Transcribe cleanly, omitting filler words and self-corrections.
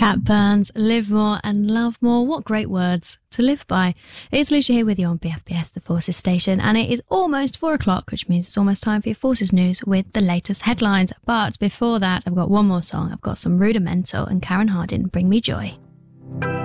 Cat Burns, live more and love more. What great words to live by. It's Lucia here with you on BFBS, the Forces station, and it is almost 4 o'clock, which means it's almost time for your Forces news with the latest headlines. But before that, I've got one more song. I've got some Rudimental and Karen Hardin, Bring Me Joy.